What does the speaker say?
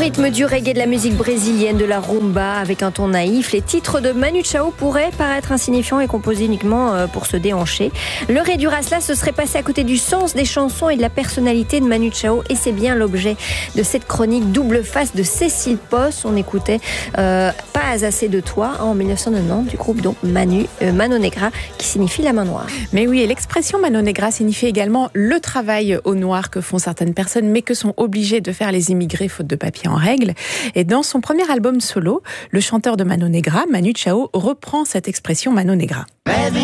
rythme du reggae, de la musique brésilienne, de la rumba avec un ton naïf, les titres de Manu Chao pourraient paraître insignifiants et composés uniquement pour se déhancher. Le réduire à cela, ce serait passer à côté du sens des chansons et de la personnalité de Manu Chao, et c'est bien l'objet de cette chronique double face de Cécile Posse. On écoutait Pas assez de toi en 1990 du groupe donc Mano Negra, qui signifie la main noire. Mais oui, et l'expression Mano Negra signifie également le travail au noir que font certaines personnes, mais que sont obligés de faire les immigrés faute de papier en règle. Et dans son premier album solo, le chanteur de Mano Negra, Manu Chao, reprend cette expression Mano Negra.